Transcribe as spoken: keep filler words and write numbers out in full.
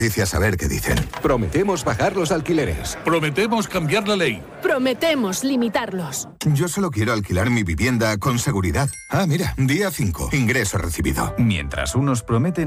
Dice a saber qué dicen. Prometemos bajar los alquileres. Prometemos cambiar la ley. Prometemos limitarlos. Yo solo quiero alquilar mi vivienda con seguridad. Ah, mira, día cinco. Ingreso recibido. Mientras unos prometen,